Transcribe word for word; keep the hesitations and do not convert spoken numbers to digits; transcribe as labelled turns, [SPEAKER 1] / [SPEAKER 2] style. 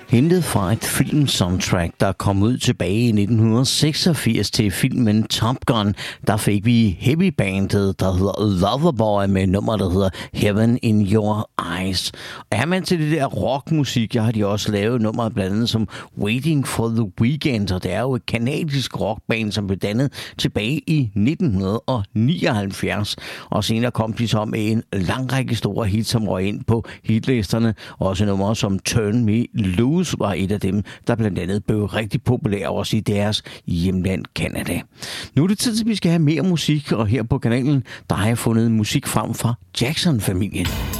[SPEAKER 1] hentet fra et filmsoundtrack, der kom ud tilbage i nitten seksogfirs til filmen Top Gun. Der fik vi heavybandet, der hedder Loverboy, med nummer, der hedder Heaven in Your Eyes. Og er man til det der rockmusik, jeg har de også lavet nummer blandt andet som Waiting for the Weekend, og det er jo et kanadisk rockband, som blev dannet tilbage i nitten nioghalvfjerds. Og senere kom de så med en lang række store hits, som røg ind på hitlisterne. Også numre som Turn Me Loose var et af dem, der blandt andet blev rigtig populær også i deres hjemland Canada. Nu er det tid til, at vi skal have mere musik, og her på kanalen, der har jeg fundet musik frem fra Jackson-familien.